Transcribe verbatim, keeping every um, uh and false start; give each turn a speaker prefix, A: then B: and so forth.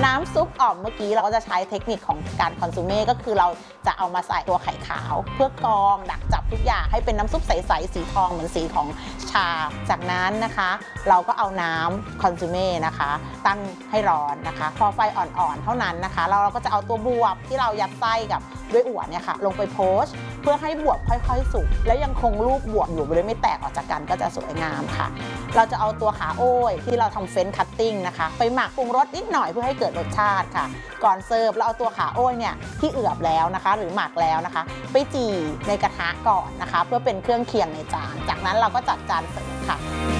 A: น้ำซุปอ่อมเมื่อกี้เราก็จะใช้เทคนิคของการคอนซูเม่ก็คือเราจะเอามาใส่ตัวไข่ขาวเพื่อกรองดักจับทุกอย่างให้เป็นน้ำซุปใสๆสีทองเหมือนสีของชาจากนั้นนะคะเราก็เอาน้ำคอนซูเม่นะคะตั้งให้ร้อนนะคะพอไฟอ่อนๆเท่านั้นนะคะเราเราก็จะเอาตัวบวบที่เรายัดไส้กับด้วยอั่วเนี่ยค่ะลงไปโพชเพื่อให้บวบค่อยๆสุกและยังคงรูปบวบอยู่โดยไม่แตกออกจากกันก็จะสวยงามค่ะเราจะเอาตัวขาโอ้ยที่เราทำเฟรนช์คัตติ้งนะคะไปหมักปรุงรสนิดหน่อยเพื่อให้เกิดรสชาติค่ะก่อนเสิร์ฟเราเอาตัวขาโอ้ยเนี่ยที่เอือบแล้วนะคะหรือหมักแล้วนะคะไปจี่ในกระทะก่อนนะคะเพื่อเป็นเครื่องเคียงในจานจากนั้นเราก็จัดจานเสิร์ฟค่ะ